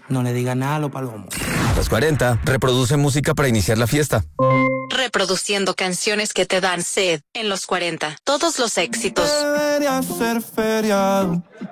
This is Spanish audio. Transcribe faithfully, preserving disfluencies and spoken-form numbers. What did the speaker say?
No le diga nada a los palomos. Los cuarenta reproduce música para iniciar la fiesta. Reproduciendo canciones que te dan sed en los cuarenta. Todos los éxitos. Debería ser feriado.